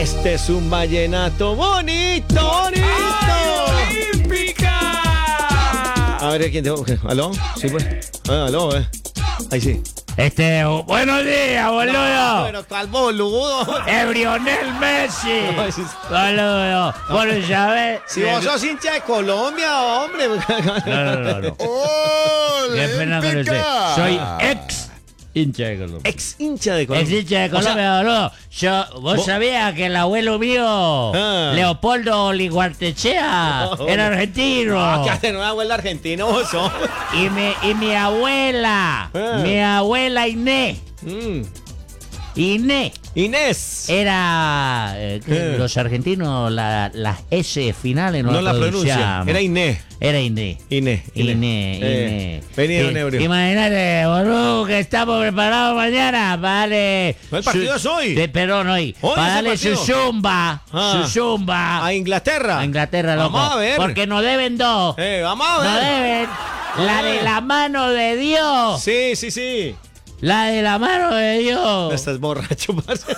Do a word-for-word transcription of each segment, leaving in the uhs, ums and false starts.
Este es un vallenato bonito, bonito. ¡Olímpica! A ver, ¿quién tengo? ¿Aló? Sí, pues. Ah, aló, eh. Ahí sí. Este, buenos días, boludo. No, pero ¿cuál boludo? Ebrionel Messi. No, ese es- Boludo. Bueno, ya ves. Si vos sos hincha de Colombia, hombre. No, no, no, no. Qué pena con usted. Soy ex hincha de Colombia. Ex hincha de Ex Colombia. hincha de O sea, Colombia, boludo. Yo, vos, vos- sabías que el abuelo mío, Ah. Leopoldo Oliguartechea, No, era no. argentino. Ah, que hacen una abuela argentina, vos sos. Y mi, y mi abuela, Ah. mi abuela Inés, Mm. Inés, Inés. era... eh, que Eh. los argentinos, la- las S finales no, No la pronuncia. pronunciamos. Era Inés. Era Inés. Inés. Inés, Eh, Inés. Vení, don Eh, Ebrio. Imagínate, boludo, que estamos preparados mañana. Vale. No, el partido es hoy. De, perdón, hoy. Hoy para es el darle su partido. zumba. Ah. Su zumba. A Inglaterra. A Inglaterra, loco. Vamos a ver. Porque nos deben dos. Eh, vamos a ver. Nos deben. La de la mano de Dios. Sí, sí, sí. La de la mano de Dios. Estás borracho, parce.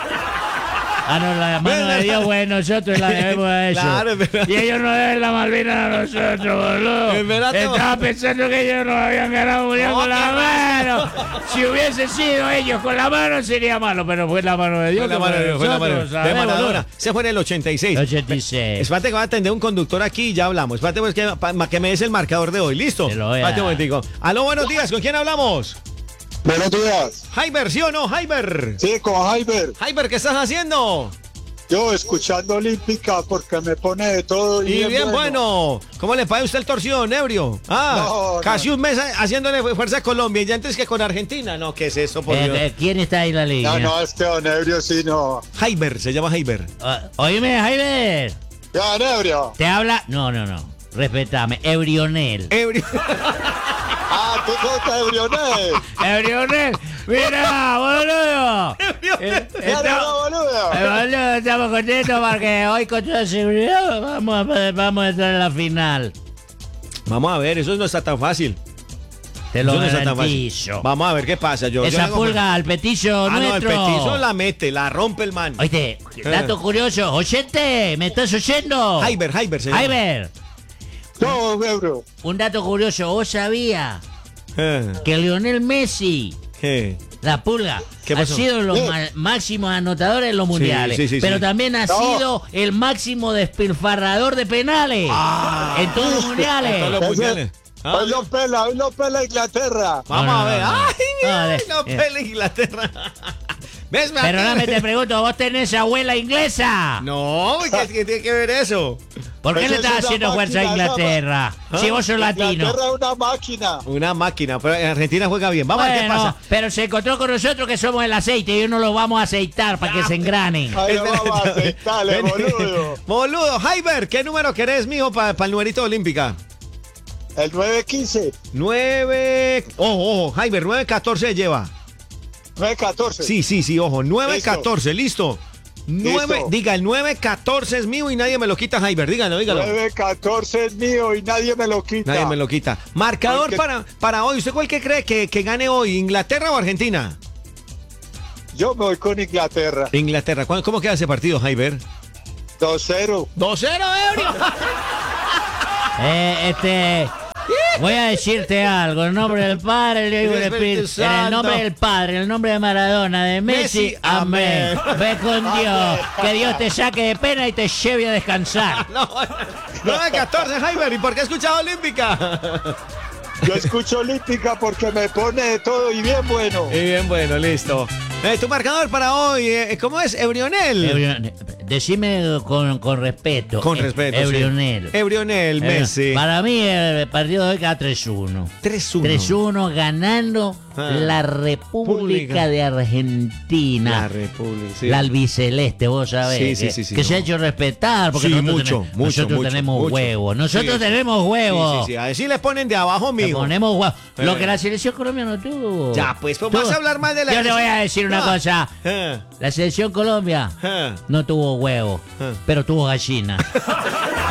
Ah, no, la mano de Dios, güey, nosotros la debemos a ellos. Claro, es verdad. Y ellos no deben la Malvina a nosotros, boludo. Es verdad, Estaba no. pensando que ellos nos habían ganado mundial No, con la qué mano. Si hubiese sido ellos con la mano sería malo, pero fue la mano de Dios. Fue la que mano de Dios, fue la mano de nosotros, de ¿sabes, Maradona. boludo? Se fue en el ochenta y seis. ochenta y seis. Espérate que va a atender un conductor aquí y ya hablamos. Espérate pues, que, pa- que me des el marcador de hoy. ¿Listo? Te lo voy a Espérate un dar. momentico. Aló, buenos días. ¿Con quién hablamos? Buenos días. Jaiber, ¿sí o no? Jaiber. Sí, con Jaiber. Jaiber, ¿qué estás haciendo? Yo escuchando Olímpica porque me pone de todo. Y bien, bueno. ¿Cómo le paga usted el torsión, ebrio? Ah, No, casi no. un mes haciéndole fuerza a Colombia y ya antes que con Argentina. No, ¿qué es eso, por Eh, Dios? eh, ¿Quién está ahí en la línea? No, no, este don Ebrio sí no. Jaiber, se llama Jaiber. Ah, oíme, Jaime. Ya, don Ebrio. Te habla... No, no, no. Respetame. Ebrionel. Ebrio. Ah, tú sos Ebrionel. Ebrionel. Mira, boludo. Eh, Ya, está- no, boludo. Eh, boludo, estamos contentos porque hoy con toda seguridad vamos a, vamos a entrar a la final. Vamos a ver, eso no está tan fácil. Te lo Eso no está tan fácil. garantizo. Vamos a ver qué pasa. Yo, yo Esa vengo- pulga al petillo Ah, no, el nuestro. petizo la mete, la rompe el man. Oíste, dato curioso. Oyente, ¿me estás oyendo? Jaiber, Jaiber se llama. Jaiber, No, Ebrio. un dato curioso. ¿Vos sabías Eh, que Lionel Messi, eh. la pulga, ¿Qué ha pasó? sido los Eh. ma- máximos anotadores en los mundiales? sí, sí, pero sí. también ha No. sido el máximo despilfarrador de penales Ah. en todos los mundiales. En todos los Ese- mundiales. Ah, Hoy lo pela, hoy lo pela Inglaterra. Vamos No, no, a ver. no, no. Ay, No, de- no, eh. pela Inglaterra. ¿Ves? Me Perdóname, te pregunto, ¿vos tenés abuela inglesa? No, ¿qué, qué tiene que ver eso? ¿Por qué Esa le es estás una haciendo fuerza a máquina, Inglaterra? Si vos sos latino. Inglaterra es una máquina. Una máquina, pero en Argentina juega bien. Vamos a ver qué Bueno, pasa. pero se encontró con nosotros que somos el aceite y uno lo vamos a aceitar para que se engranen. Ahí lo vamos a aceptarle, boludo. Boludo, Jaiber, ¿qué número querés, mijo, para el numerito de olímpica? El nueve quince, nueve. Ojo, ojo, Jaiber, nueve catorce lleva. nueve catorce. Sí, sí, sí, ojo, nueve catorce, listo. nueve, Listo. diga, el nueve catorce es mío y nadie me lo quita, Jaiber, dígalo, dígalo. nueve catorce es mío y nadie me lo quita. Nadie me lo quita. Marcador Porque- para, para hoy. ¿Usted cuál que cree que, que gane hoy? ¿Inglaterra o Argentina? Yo me voy con Inglaterra. Inglaterra. ¿Cuál- ¿Cómo queda ese partido, Jaiber? dos cero. dos cero, ebrio. Eh, este. Voy a decirte algo, en nombre del Padre, del Hijo y del Espíritu Espíritu, en el Santo. nombre del Padre, en el nombre de Maradona, de Messi, Messi, amén. amén. Ve con Dios, que Dios te saque de pena y te lleve a descansar. No, nueve catorce, Jaiber. ¿Y por qué ha escuchado Olímpica? Yo escucho Olímpica porque me pone de todo y bien bueno. Y bien, bueno, listo. Eh, tu marcador para hoy, eh, ¿cómo es? Ebrionel. Ebrionel, decime con, con respeto. Con eh, respeto, sí. Ebrionel. Ebrionel, Eh, Messi. Para mí el partido de hoy queda tres uno. tres uno. tres uno ganando Ah. la República Pública. de Argentina. La República, sí. La albiceleste, vos sabés. Sí, sí, que, sí, sí, que no. se ha hecho respetar. Porque Sí, nosotros, mucho, tenemos, mucho, nosotros mucho, tenemos mucho. huevos. Nosotros Sí, tenemos huevos. Sí, sí, sí. A ver si le ponen de abajo, Le mijo. ponemos huevos. Lo Eh. que la selección colombiana no tuvo. Ya, pues, pues, Tuvo. vas a hablar mal de la Yo te voy a decir una No. cosa. Eh, La selección Colombia eh. no tuvo huevo, Eh. pero tuvo gallina.